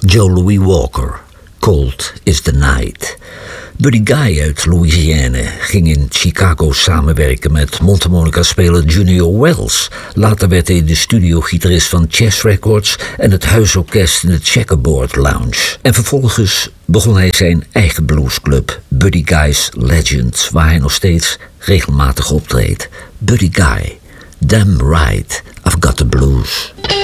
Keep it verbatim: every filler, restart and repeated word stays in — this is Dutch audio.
Joe Louis Walker, Cold is the Night. Buddy Guy uit Louisiana ging in Chicago samenwerken met mondharmonica-speler Junior Wells. Later werd hij de studiogitarist van Chess Records en het huisorkest in de Checkerboard Lounge. En vervolgens begon hij zijn eigen bluesclub, Buddy Guy's Legends, waar hij nog steeds regelmatig optreedt. Buddy Guy, Damn Right, I've Got the Blues.